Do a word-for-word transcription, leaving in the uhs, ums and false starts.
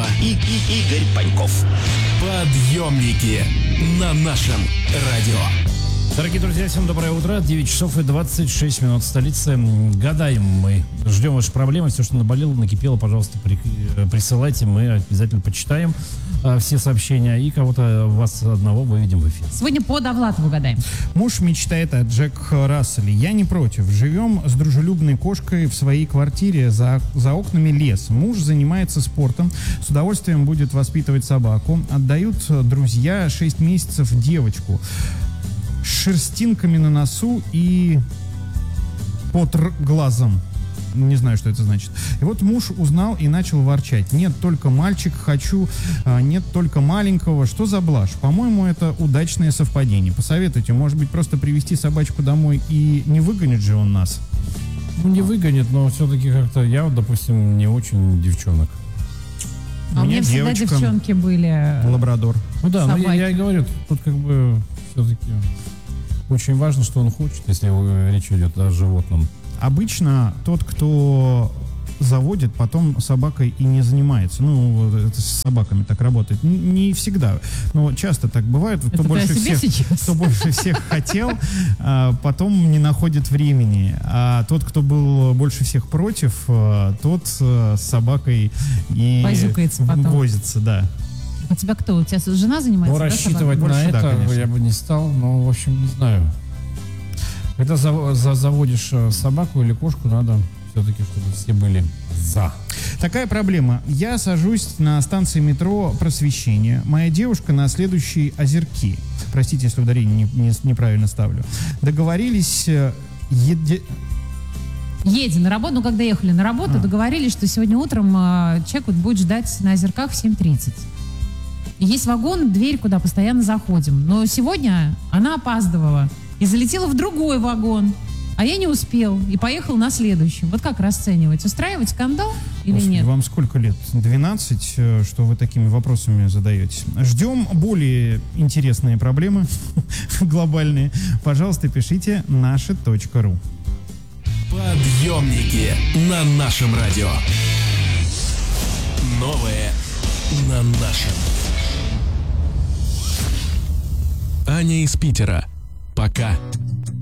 и, и Игорь Паньков. Подъемники на нашем радио. Дорогие друзья, всем доброе утро. девять часов и двадцать шесть минут в столице. Гадаем мы. Ждем ваши проблемы. Все, что наболело, накипело, пожалуйста, при, присылайте. Мы обязательно почитаем а, все сообщения. И кого-то вас одного выведем в эфир. Сегодня по Довлатову гадаем. Муж мечтает о Джек Расселе. Я не против. Живем с дружелюбной кошкой в своей квартире. За, за окнами лес. Муж занимается спортом. С удовольствием будет воспитывать собаку. Отдают друзья шесть месяцев девочку. С шерстинками на носу и под глазом. Не знаю, что это значит. И вот муж узнал и начал ворчать. Нет, только мальчик хочу, а, нет, только маленького. Что за блажь? По-моему, это удачное совпадение. Посоветуйте, может быть, просто привезти собачку домой и не выгонит же он нас? Ну, не выгонит, но все-таки как-то я, вот, допустим, не очень девчонок. А у меня всегда девочка, девчонки были. Лабрадор. Ну да, но я, Собаки. я и говорю, тут как бы все-таки очень важно, что он хочет, если речь идет о животном. Обычно тот, кто заводит, потом собакой и не занимается. Ну, это с собаками так работает. Н- Не всегда, но часто так бывает. Это Кто ты больше о себе всех, сейчас? кто больше всех хотел, а, потом не находит времени. А тот, кто был больше всех против, а, тот а, с собакой и Возюкается потом. возится, да. У тебя кто? У тебя жена занимается? Ну, да, рассчитывать собакой? на Больше, да, это конечно. я бы не стал, но, в общем, не знаю. Когда за- за- заводишь э, собаку или кошку, надо все-таки, чтобы все были за. Такая проблема. Я сажусь на станции метро Просвещение. Моя девушка на следующей Озерки. Простите, если ударение не- не- неправильно ставлю. Договорились... э, еде- Едем на работу, ну, когда ехали на работу, А. договорились, что сегодня утром э, человек вот будет ждать на Озерках в семь тридцать. И есть вагон, дверь, куда постоянно заходим. Но сегодня она опаздывала и залетела в другой вагон, а я не успел и поехал на следующий. Вот как расценивать? Устраивать скандал или Господи, нет? вам сколько лет? двенадцать, э, что вы такими вопросами задаетесь? Ждем более интересные проблемы, глобальные. Пожалуйста, пишите наше точка ру. Подъемники на нашем радио. Новое на нашем. Аня из Питера. Пока.